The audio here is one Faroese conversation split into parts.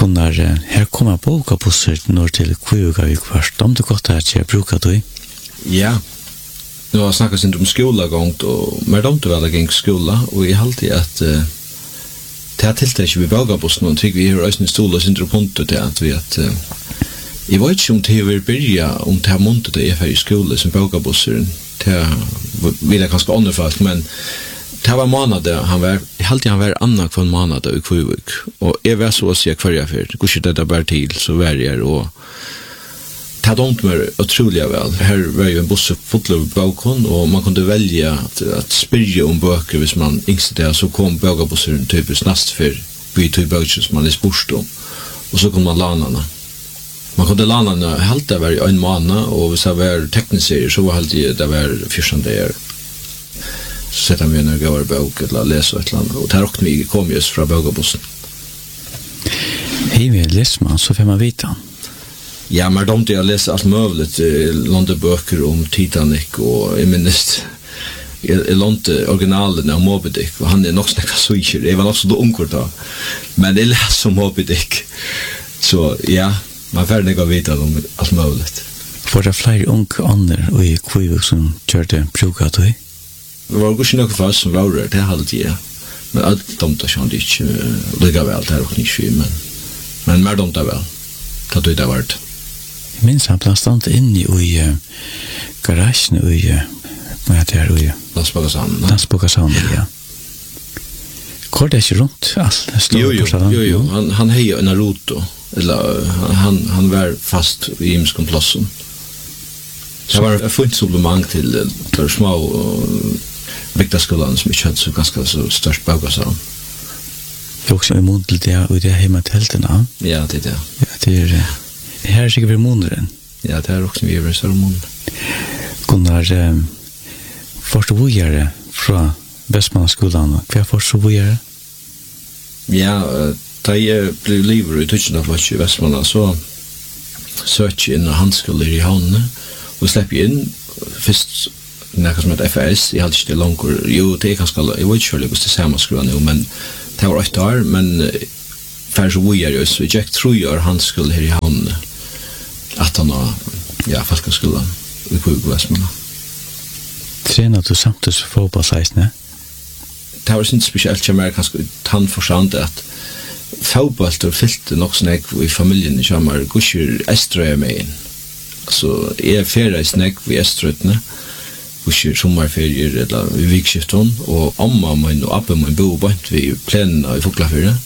Gunnar, här kommer bokabussar norr till Kvivugavik först. Om du gott att jag brukar du? Ja. Nu har snackat inte om skolagångt och men de inte väl gäng skola och jag alltid att det här tilltäck vi bokabussen och tycker vi har ösnen stolar sin punkt till att vi att jag vet inte om det vill börja om det här måntet det är för i skolan som bokabussen det vill jag kanske underfast men det var månader han var annan kvar månader i Kvivik och jag var så att säga kvar för kanske det där bara till så var jag och det hade ont mig otroligt väl. Här var ju en buss full av balkon och man kunde välja att spyrja om böcker hvis man yngste det så kom bögabussen typiskt näst för vi tog böcker som man är spurst om och så kunde man lana. Man kunde lana helt det var en månad och hvis det var teknisk serier så var helt det var 14 dagar. Så sätter vi en gåvar bok eller läsa ett land och där åkte vi kom just från bögabussen. Hej med läsman så får man vita. Ja, men de jag läser allt möjligt låneböcker om Titanic och jag minns jag lånte originalen av Moby Dick och han är nog snacka så inte. Det var också då ungkort då. Men det läser om Moby Dick. Så ja, man får inte gå vidare om allt möjligt. Var det fler ungkonder och i Kvivik som körde brukat du? Det var också något för oss som var det hade jag. Men allt de där kände inte lika väl där och inte men mer de där väl. Kan du det vart? Jag minns han plastade in i garagen i vad heter det? Landsbogasand, ja. Går det inte runt allt? Jo. Han hejer en Naruto. Eller han var fast i Imskonplossen. Så var det fullt supplement till för små Viktaskolan som inte hade så ganska så störst bogasand. Det är också en mån till det och det är hemma tälterna. Ja, det är det. Ja, det är det. Här är säkert månaden. Ja, det är också vi är så mån. Gunnar, först vågare från Västmanlandsskolan. Vad först vågare? Ja, da jeg ble livet i tøtjen av i Vestmanland, så søkte jeg inn og handskoler i havnene, og slipper inn, først noe som heter FS, jeg hadde ikke det langt, jo, det er ganske, jeg vet ikke hvis det er samme skruene jo, men det var 8 år, men færre så hvor jeg så jeg gikk 3 år handskoler her i havnene, at han har, ja, folkeskolen i Vestmanland. Trener du samtidig fotballseisene? Det var ikke spesielt, jeg mer kanskje tannforstand at fotball og fylte nok snakk i familien i kommer gusjer Estrøy med inn. Altså, jeg ferie snakk i Estrøytene, gusjer sommerferier eller i vikskiften, og amma min og abbe min bo bant vi plenene i Foklafyrre.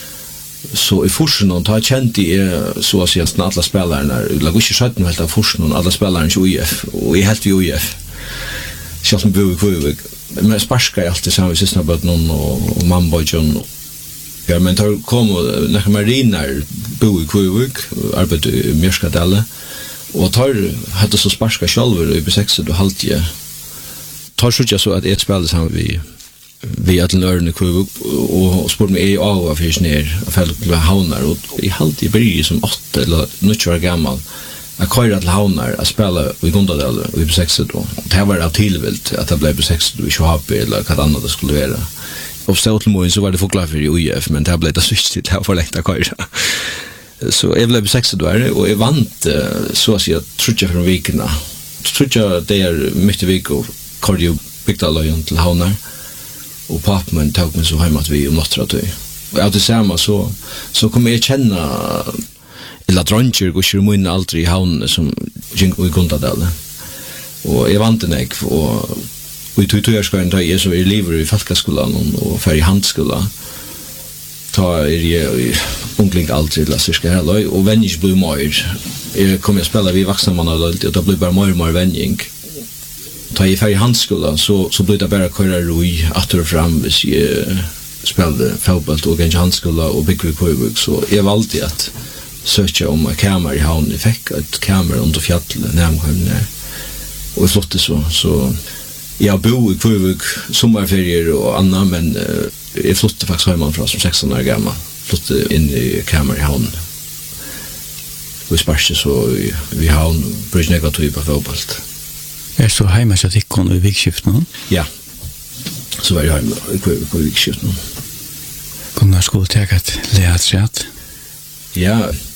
Så i forsen ta kjente jeg så å si at alle spillerne, eller gusjer 17 helt av forsen alle spillerne i UIF, og jeg helt i UIF. Selv som bo i Kvivik. Men sparska är alltid samma sista på någon och mambojon. Ja, men tar kom när mariner bo i Kvivik, arbetade i Mjörskadalle och tar hade så sparska själva i B6 och halvtje. Tar så jag så att ett spel samma vi att lära i Kvivik och sport med EA av fisk ner för havnar och i halvtje blir som 8 eller något år gammal. Jag köra till havnar att spela i Gundadal och i B6 då. Det var av tillvilt att det blev B6 och i Schwab eller vad annat det skulle vara. Och så till morgon så var det Foklafyr i UIF men det blev det switch till det för lätt att köra. Så jag blev B6 då och jag vant så att jag trodde från vikarna. Trodde det är mycket veckor cardio Bygdalöjen till havnar och pappan tog mig så hem att vi nåttra till. Och av det samma så kommer jag känna eller dronjer går ju mun aldrig i havnen som gick i Gundadal. Och jag vant den och vi tog jag ska inte är så i livet i folkskolan och för i handskola. Ta i ungling aldrig la sig ska hela och vänjs blir mer. Jag kommer att spela vi vuxna man och det blir bara mer vänjing. Ta i för i handskola så blir det bara köra roi åter och fram vis jag spelade fotboll och i handskola och bygg så jag valde att söka om en kamera i havn. Jag fick ett kamera under fjället närmare. Och jag flotte så jag bor i Kvivik sommarferier och annat men jag flotte faktiskt hemifrån som 16 år gammal. Flotte in i kamera i havn. Och sparste så vi havn bryr negativ på fotboll. Är så hemma så att det kommer i vikskiften? Ja. Så var jag hemma i Kvivik på vikskiften. Kunde skulle ta ett lärat. Ja,